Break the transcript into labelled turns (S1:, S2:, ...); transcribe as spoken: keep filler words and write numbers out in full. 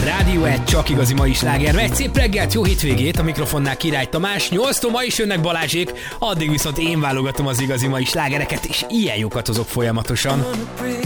S1: Rádió egy csak igazi mai sláger. Egy szép reggelt, jó hétvégét, a mikrofonnál Király Tamás. nyolctól ma is jönnek Balázsék, addig viszont én válogatom az igazi mai slágereket, és ilyen jókat hozok folyamatosan.